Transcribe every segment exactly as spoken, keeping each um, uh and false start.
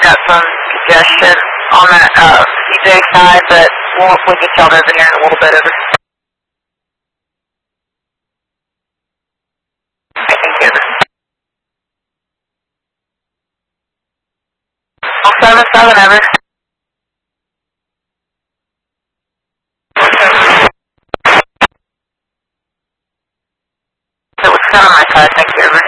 got some congestion on that uh, C J side, but we'll, we'll get y'all over here in a little bit. Over. I think over. seven seven, over. It was kind of my side, thank you, over.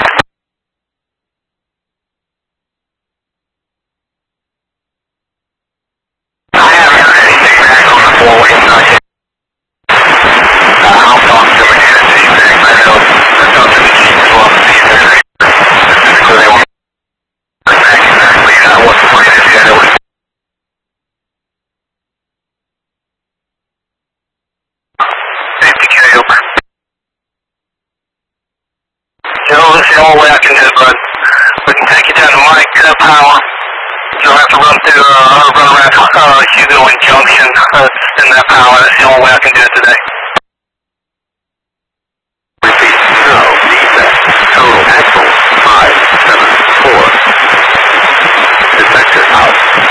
I haven't heard anything back on the four-way side yet. Uh, I'll talk to them again and see if they, I know, I talked to the chief as well to see if they're specifically they want to back exactly uh, what the plan is yet. It was fifty K over. Joe, this is the only way I can do it, bud. We can take you down to Mike uh, Power. You'll have to run through, uh, run around uh, Hugo and Junction, uh, in that power. That's the only way I can do it today.